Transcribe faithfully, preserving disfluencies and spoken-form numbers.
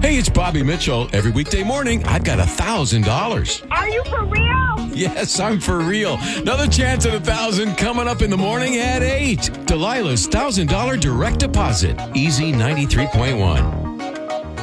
Hey, it's Bobby Mitchell. Every weekday morning, I've got one thousand dollars. Are you for real? Yes, I'm for real. Another chance at one thousand dollars coming up in the morning at eight. Delilah's one thousand dollars direct deposit. Easy ninety-three point one.